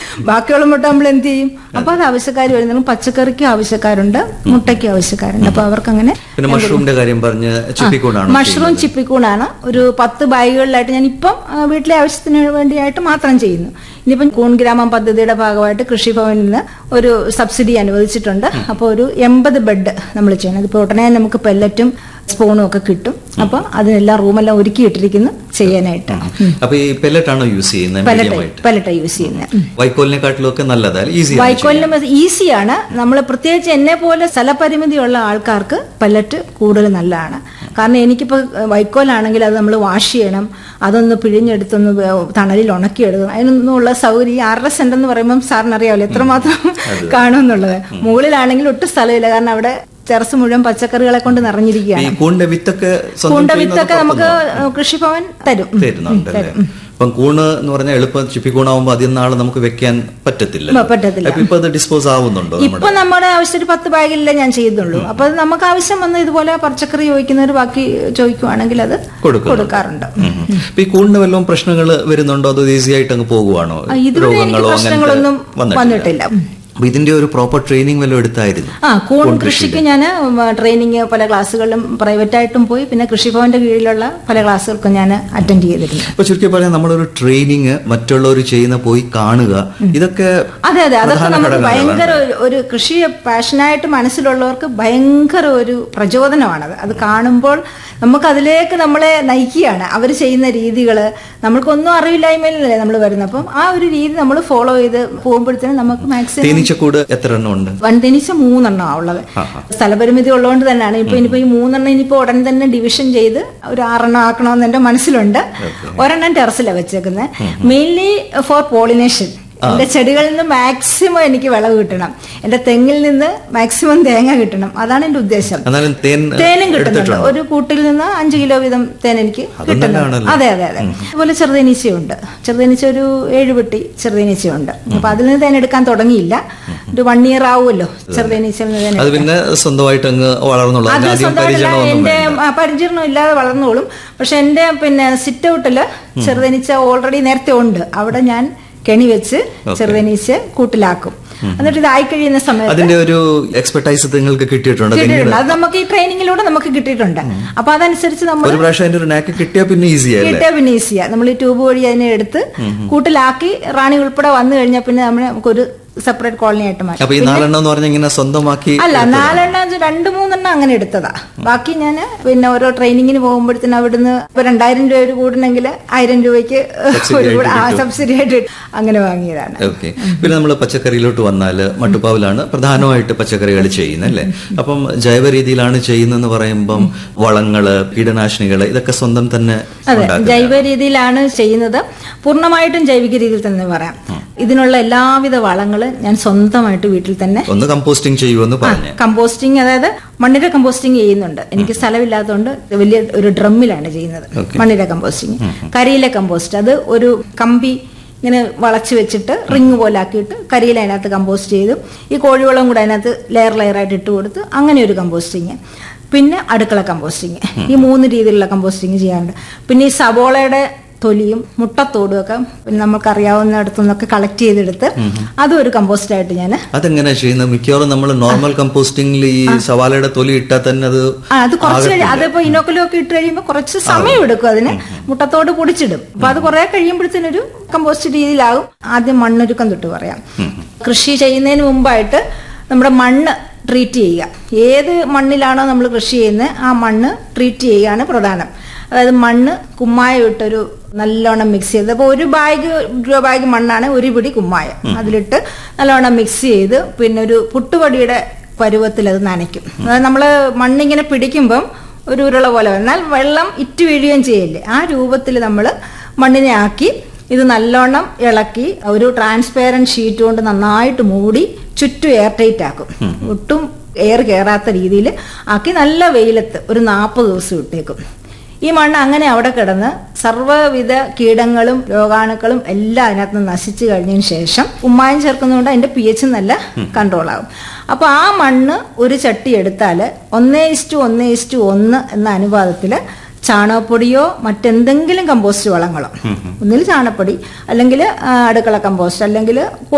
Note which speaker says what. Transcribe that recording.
Speaker 1: ബാക്കിയുള്ള മുട്ട നമ്മൾ എന്ത് ചെയ്യും? അപ്പൊ അത് ആവശ്യക്കാർ വരുന്നതും പച്ചക്കറിക്കും ആവശ്യക്കാരുണ്ട്, മുട്ടയ്ക്കും ആവശ്യക്കാരുണ്ട്. അപ്പൊ അവർക്ക് അങ്ങനെ.
Speaker 2: മഷ്റൂമിന്റെ കാര്യം പറഞ്ഞ്
Speaker 1: മഷ്റൂം ചിപ്പിക്കൂണാണ് ഒരു 10 ബാഗുകളിലായിട്ട് ഞാൻ ഇപ്പം വീട്ടിലെ ആവശ്യത്തിന് വേണ്ടിയായിട്ട് മാത്രം ചെയ്യുന്നു. ഇനിയിപ്പം കൂൺ ഗ്രാമം പദ്ധതിയുടെ ഭാഗമായിട്ട് കൃഷിഭവനിൽ നിന്ന് ഒരു സബ്സിഡി അനുവദിച്ചിട്ടുണ്ട്. അപ്പോൾ ഒരു 80 ബെഡ് നമ്മൾ ചെയ്യണം. ഇതിപ്പോ ഉടനെ നമുക്ക് പെല്ലറ്റും സ്പൂണും ഒക്കെ കിട്ടും. അപ്പൊ അതിനെല്ലാം റൂമെല്ലാം ഒരുക്കിയിട്ടിരിക്കുന്നു ചെയ്യാനായിട്ട്.
Speaker 2: അപ്പൊ ഈ പെല്ലറ്റാണോ യൂസ് ചെയ്യുന്നത്?
Speaker 1: പെല്ലറ്റാണ് യൂസ് ചെയ്യുന്നത്.
Speaker 2: വൈക്കോലിനെക്കാട്ടിലൊക്കെ നല്ലതാണ്,
Speaker 1: വൈക്കോലിന് ഈസിയാണ്. നമ്മൾ പ്രത്യേകിച്ച് എന്നെ പോലെ സ്ഥലപരിമിതിയുള്ള ആൾക്കാർക്ക് പെല്ലറ്റ് കൂടുതൽ നല്ലതാണ്. കാരണം എനിക്കിപ്പോ വൈക്കോലാണെങ്കിൽ അത് നമ്മൾ വാഷ് ചെയ്യണം, അതൊന്ന് പിഴിഞ്ഞെടുത്തൊന്ന് തണലിൽ ഉണക്കിയെടുക്കണം. അതിനൊന്നുള്ള സൗകര്യം 6.5 സെന്റ് എന്ന് പറയുമ്പോൾ സാറിന് അറിയാമല്ലോ എത്രമാത്രം കാണുമെന്നുള്ളത്. മുകളിലാണെങ്കിൽ ഒട്ടും സ്ഥലമില്ല, കാരണം അവിടെ ടെറസ് മുഴുവൻ പച്ചക്കറികളെ കൊണ്ട് നിറഞ്ഞിരിക്കുകയാണ്.
Speaker 2: കൂണിന്റെ വിത്തൊക്കെ
Speaker 1: നമുക്ക് കൃഷിഭവൻ തരും.
Speaker 2: ഇപ്പം കൂണ് എന്ന് പറഞ്ഞാൽ എളുപ്പം ചിപ്പിക്കൂണാവുമ്പോൾ അധികം നാളെ നമുക്ക് വെക്കാൻ പറ്റത്തില്ല. ഇപ്പൊ അത് ഡിസ്പോസ് ആവുന്നുണ്ടോ?
Speaker 1: ഇപ്പൊ നമ്മുടെ ആവശ്യത്തിന് 10 ബാഗിലേ ഞാൻ ചെയ്യുന്നുള്ളൂ. അപ്പൊ നമുക്ക് ആവശ്യം വന്ന് ഇതുപോലെ പച്ചക്കറി ചോദിക്കുന്നവർ ബാക്കി ചോദിക്കുവാണെങ്കിൽ അത് കൊടുക്കാറുണ്ട്.
Speaker 2: ഈ കൂണിന് വല്ലതും പ്രശ്നങ്ങൾ വരുന്നുണ്ടോ? അത് ഈസി ആയിട്ട് അങ്ങ് പോകുവാണോ?
Speaker 1: പ്രശ്നങ്ങളൊന്നും വന്നിട്ടില്ല.
Speaker 2: ഇതിന്റെ ഒരു പ്രോപ്പർ ട്രെയിനിങ് വല്ലതും എടുത്തായിരുന്നു?
Speaker 1: കൂൺ കൃഷിക്ക് ഞാൻ ട്രെയിനിങ് പല ക്ലാസ്സുകളിലും പ്രൈവറ്റ് ആയിട്ടും പോയി, പിന്നെ കൃഷിഭവന്റെ കീഴിലുള്ള പല ക്ലാസ്സുകൾക്കും ഞാൻ അറ്റൻഡ് ചെയ്തിരുന്നു.
Speaker 2: അപ്പൊ ചുരുക്കി പറയാൻ നമ്മളൊരു ട്രെയിനിങ് മറ്റുള്ളവർ ചെയ്യുന്ന പോയി കാണുക, ഇതൊക്കെ
Speaker 1: അതൊക്കെ നമുക്ക് ഭയങ്കര ഒരു കൃഷിയെ പാഷനായിട്ട് മനസ്സിലുള്ളവർക്ക് ഭയങ്കര ഒരു പ്രചോദനമാണത്. അത് കാണുമ്പോൾ നമുക്ക് അതിലേക്ക് നമ്മളെ നയിക്കുകയാണ്. അവർ ചെയ്യുന്ന രീതികള് നമ്മൾക്കൊന്നും അറിവില്ലായ്മയിലല്ലേ നമ്മൾ വരുന്നത്. അപ്പം ആ ഒരു രീതി നമ്മൾ ഫോളോ ചെയ്ത് പോകുമ്പോഴത്തേനും നമുക്ക് മാക്സിമം.
Speaker 2: എത്ര എണ്ണം ഉണ്ട്?
Speaker 1: വൻതേനീച്ച 3 എണ്ണമാണ് ഉള്ളത്. സ്ഥലപരിമിതി ഉള്ളതുകൊണ്ട് തന്നെയാണ്. ഇനിയിപ്പോ ഈ 3 എണ്ണം ഇനിയിപ്പോ ഉടൻ തന്നെ ഡിവിഷൻ ചെയ്ത് ഒരു 6 എണ്ണം ആക്കണമെന്ന് എന്റെ മനസ്സിലുണ്ട്. ഒരെണ്ണം ടെറസിലാണ് വെച്ചേക്കുന്നത്. Mainly four pollination. എന്റെ ചെടികളിൽ നിന്ന് മാക്സിമം എനിക്ക് വിളവ് കിട്ടണം, എന്റെ തെങ്ങിൽ നിന്ന് മാക്സിമം തേങ്ങ കിട്ടണം, അതാണ് എന്റെ ഉദ്ദേശം. തേനും കിട്ടുന്നുണ്ട്. ഒരു കൂട്ടിൽ നിന്ന് 5 കിലോ വീതം തേൻ എനിക്ക് കിട്ടുന്നുണ്ട്. അതെ. അതുപോലെ ചെറുതേനീച്ചയുണ്ട്. ചെറുതേനീച്ച ഒരു 7 പെട്ടി ചെറുതേനീച്ചയുണ്ട്. അപ്പൊ അതിൽ നിന്ന് തേൻ എടുക്കാൻ തുടങ്ങിയില്ല. ഒരു 1 ഇയർ ആവുമല്ലോ ചെറുതേനീച്ചയിൽ നിന്ന്.
Speaker 2: അത് സ്വന്തമായിട്ട്
Speaker 1: എന്റെ പരിചരണം ഇല്ലാതെ വളർന്നോളും. പക്ഷെ എന്റെ സിറ്റ് ഔട്ടില് ചെറുതേനീച്ച ഓൾറെഡി നേരത്തെ ഉണ്ട്. അവിടെ ഞാൻ കെണി വെച്ച് ചെറുതേനീച്ച കൂട്ടിലാക്കും. എന്നിട്ട് ഇതായി കഴിയുന്ന സമയത്ത്
Speaker 2: അതിന്റെ ഒരു എക്സ്പെർട്ടൈസ് നിങ്ങൾക്ക് കിട്ടിയിട്ടുണ്ട്.
Speaker 1: അത് നമുക്ക് ഈ ട്രെയിനിങ്ങിലൂടെ നമുക്ക് കിട്ടിയിട്ടുണ്ട്. അപ്പൊ അതനുസരിച്ച് നമ്മൾ
Speaker 2: കിട്ടിയാ പിന്നെ
Speaker 1: ഈസിയാ. നമ്മൾ ഈ ട്യൂബ് വഴി അതിനെ എടുത്ത് കൂട്ടിലാക്കി റാണി ഉൾപ്പെടെ വന്നു കഴിഞ്ഞാൽ പിന്നെ നമുക്കൊരു സെപ്പറേറ്റ് കോളനി ആയിട്ട് മാറ്റി.
Speaker 2: അപ്പൊ ഈ 4 എണ്ണം എന്ന് പറഞ്ഞാൽ ഇങ്ങനെ സ്വന്തമാക്കി
Speaker 1: അല്ല, 4 എണ്ണം 2-3 എണ്ണം അങ്ങനെ എടുത്തതാ. ബാക്കി ഞാൻ പിന്നെ ഓരോ ട്രെയിനിങ്ങിന് പോകുമ്പോഴത്തേനും അവിടുന്ന് 2000 രൂപ ഒരു കൂടണമെങ്കിൽ 1000 രൂപയ്ക്ക് സബ്സിഡി ആയിട്ട് അങ്ങനെ വാങ്ങിയതാണ്.
Speaker 2: പിന്നെ നമ്മൾ പച്ചക്കറിയിലോട്ട് വന്നാല് മട്ടുപ്പാവിലാണ് പ്രധാനമായിട്ട് പച്ചക്കറികൾ ചെയ്യുന്നത് അല്ലേ? അപ്പം ജൈവ രീതിയിലാണ് ചെയ്യുന്നതെന്ന് പറയുമ്പം വളങ്ങള്, കീടനാശിനികള് ഇതൊക്കെ സ്വന്തം തന്നെ?
Speaker 1: അതെ, ജൈവ രീതിയിലാണ് ചെയ്യുന്നത്. പൂർണ്ണമായിട്ടും ജൈവിക രീതിയിൽ തന്നെ പറയാം. ഇതിനുള്ള എല്ലാവിധ വളങ്ങളും ഞാൻ സ്വന്തമായിട്ട് വീട്ടിൽ തന്നെ.
Speaker 2: ഒന്ന് കമ്പോസ്റ്റിംഗ് ചെയ്യുമെന്ന് പറഞ്ഞു.
Speaker 1: കമ്പോസ്റ്റിംഗ്, അതായത് മണ്ണിര കമ്പോസ്റ്റിംഗ് ചെയ്യുന്നുണ്ട്. എനിക്ക് സ്ഥലമില്ലാത്തതുകൊണ്ട് വലിയ ഒരു ഡ്രമ്മിലാണ് ചെയ്യുന്നത് മണ്ണിര കമ്പോസ്റ്റിംഗ്. കരിയില കമ്പോസ്റ്റ്, അത് ഒരു കമ്പി ഇങ്ങനെ വളച്ച് വെച്ചിട്ട് റിങ് പോലെ ആക്കിയിട്ട് കരിയില അതിനകത്ത് കമ്പോസ്റ്റ് ചെയ്തു ഈ കോഴിവളം കൂടെ അതിനകത്ത് ലെയറായിട്ട് ഇട്ട് കൊടുത്ത് അങ്ങനെ ഒരു കമ്പോസ്റ്റിങ്. പിന്നെ അടുക്കള കമ്പോസ്റ്റിങ്. ഈ 3 രീതിയിലുള്ള കമ്പോസ്റ്റിങ് ചെയ്യാറുണ്ട്. പിന്നെ ഈ സവോളയുടെ തൊലിയും മുട്ടത്തോടും ഒക്കെ നമുക്കറിയാവുന്നിടത്തു നിന്നൊക്കെ കളക്ട് ചെയ്തെടുത്ത് അതും ഒരു കമ്പോസ്റ്റ് ആയിട്ട് ഞാൻ.
Speaker 2: അതെങ്ങനെ ചെയ്യുന്നത്? മിക്കവാറും നമ്മൾ നോർമൽ കമ്പോസ്റ്റിംഗിൽ ഈ സവാളയുടെ തൊലി ഇട്ടാൽ തന്നെ
Speaker 1: അത് കുറച്ച് അതിപ്പോ ഇനോക്കുലൊക്കെ ഇട്ട് കഴിയുമ്പോൾ കുറച്ച് സമയം എടുക്കും. അതിന് മുട്ടത്തോട് പൊടിച്ചിടും. അപ്പൊ അത് കുറെ കഴിയുമ്പോഴത്തേനൊരു കമ്പോസ്റ്റ് രീതിയിലാകും. ആദ്യം മണ്ണൊരുക്കം തൊട്ട് പറയാം. കൃഷി ചെയ്യുന്നതിന് മുമ്പായിട്ട് നമ്മുടെ മണ്ണ് ട്രീറ്റ് ചെയ്യുക. ഏത് മണ്ണിലാണോ നമ്മൾ കൃഷി ചെയ്യുന്നത് ആ മണ്ണ് ട്രീറ്റ് ചെയ്യുകയാണ് പ്രധാനം. അതായത് മണ്ണ് കുമ്മായം ഇട്ടൊരു നല്ലോണം മിക്സ് ചെയ്ത്, അപ്പോൾ 1 ബാഗ് മണ്ണാണ് 1 പിടി കുമ്മായം അതിലിട്ട് നല്ലോണം മിക്സ് ചെയ്ത് പിന്നെ ഒരു പുട്ടുപൊടിയുടെ പരുവത്തിൽ അത് നനയ്ക്കും. അതായത് നമ്മള് മണ്ണിങ്ങനെ പിടിക്കുമ്പം ഒരു ഉരുള പോലെ എന്നാൽ വെള്ളം ഇറ്റ് വീഴുകയും ചെയ്യില്ലേ, ആ രൂപത്തിൽ നമ്മൾ മണ്ണിനെ ആക്കി ഇത് നല്ലോണം ഇളക്കി ഒരു ട്രാൻസ്പെയറന്റ് ഷീറ്റ് കൊണ്ട് നന്നായിട്ട് മൂടി ചുറ്റും എയർ ടൈറ്റ് ആക്കും. ഒട്ടും എയർ കയറാത്ത രീതിയിൽ ആക്കി നല്ല വെയിലത്ത് ഒരു 40 ദിവസം ഇട്ടേക്കും. ഈ മണ്ണ് അങ്ങനെ അവിടെ കിടന്ന് സർവ്വവിധ കീടങ്ങളും രോഗാണുക്കളും എല്ലാം അതിനകത്ത് നശിച്ചു കഴിഞ്ഞതിന് ശേഷം കുമ്മായം ചേർക്കുന്നതുകൊണ്ട് അതിന്റെ pH നല്ല കൺട്രോൾ ആകും. അപ്പൊ ആ മണ്ണ് ഒരു ചട്ടി എടുത്താൽ 1:1:1 എന്ന അനുപാതത്തിൽ ചാണകപ്പൊടിയോ മറ്റെന്തെങ്കിലും കമ്പോസ്റ്റ് വളങ്ങളോ, ഒന്നിൽ ചാണകപ്പൊടി അല്ലെങ്കിൽ അടുക്കള കമ്പോസ്റ്റ് അല്ലെങ്കിൽ